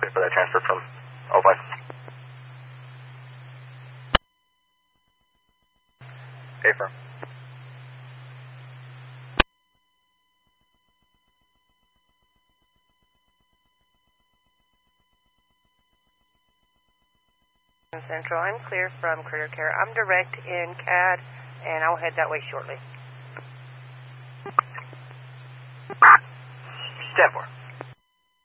wait for that transfer from 05. Okay, firm. Central, I'm clear from Career Care. I'm direct in CAD, and I'll head that way shortly. 10-4.